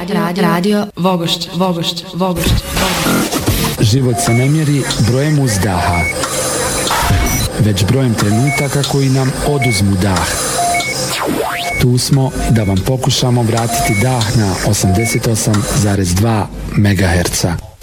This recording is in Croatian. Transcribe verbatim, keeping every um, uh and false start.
radio, radio, radio Vogošća, Vogošća, Vogošća, Vogošća. Život se ne mjeri brojem uzdaha, već brojem trenutaka koji nam oduzmu dah. Tu smo da vam pokušamo vratiti dah na osamdeset osam zarez dva megaherca.